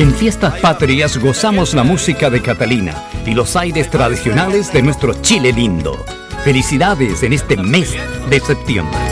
En Fiestas Patrias gozamos la música de Catalina y los aires tradicionales de nuestro Chile lindo. Felicidades en este mes de septiembre.